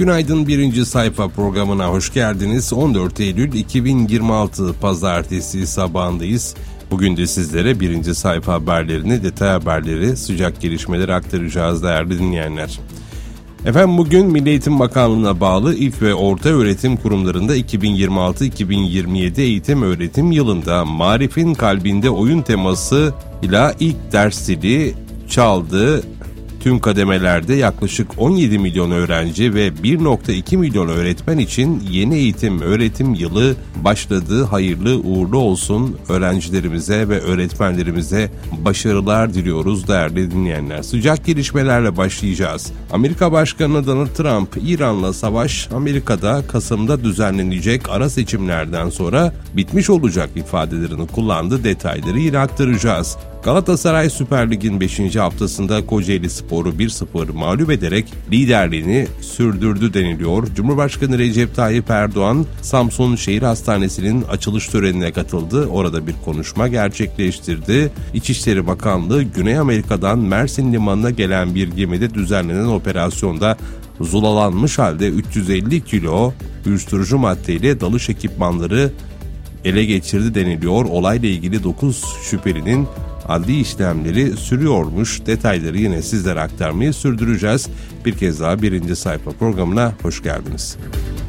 Günaydın, birinci sayfa programına hoş geldiniz. 14 Eylül 2026 Pazartesi sabahındayız. Bugün de sizlere birinci sayfa haberlerini, detay haberleri, sıcak gelişmeleri aktaracağız değerli dinleyenler. Efendim, bugün Milli Eğitim Bakanlığı'na bağlı ilk ve orta öğretim kurumlarında 2026-2027 eğitim öğretim yılında Marif'in Kalbinde Oyun teması ile ilk ders zili çaldı. Tüm kademelerde yaklaşık 17 milyon öğrenci ve 1,2 milyon öğretmen için yeni eğitim öğretim yılı başladı. Hayırlı uğurlu olsun öğrencilerimize ve öğretmenlerimize, başarılar diliyoruz değerli dinleyenler. Sıcak gelişmelerle başlayacağız. Amerika Başkanı Donald Trump, İran'la savaş Amerika'da Kasım'da düzenlenecek ara seçimlerden sonra bitmiş olacak ifadelerini kullandı. Detayları yine aktaracağız. Galatasaray Süper Lig'in 5. haftasında Kocaeli Spor'u 1-0 mağlup ederek liderliğini sürdürdü deniliyor. Cumhurbaşkanı Recep Tayyip Erdoğan, Samsun Şehir Hastanesi'nin açılış törenine katıldı. Orada bir konuşma gerçekleştirdi. İçişleri Bakanlığı, Güney Amerika'dan Mersin Limanı'na gelen bir gemide düzenlenen operasyonda zulalanmış halde 350 kilo uyuşturucu maddeyle dalış ekipmanları ele geçirdi deniliyor. Olayla ilgili 9 şüphelinin adli işlemleri sürüyormuş. Detayları yine sizlere aktarmayı sürdüreceğiz. Bir kez daha birinci sayfa programına hoş geldiniz.